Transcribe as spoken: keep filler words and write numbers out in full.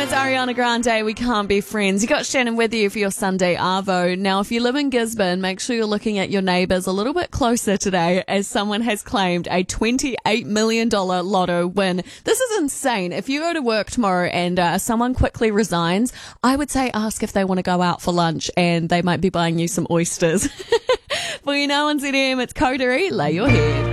it's Ariana Grande. We can't be friends. You got Shannon with you for your Sunday Arvo. Now, if you live in Gisborne, make sure you're looking at your neighbours a little bit closer today, as someone has claimed a twenty-eight million dollars lotto win. This is insane. If you go to work tomorrow and uh, someone quickly resigns, I would say ask if they want to go out for lunch, and they might be buying you some oysters. For you now on Z M, it's Coterie. Lay your head.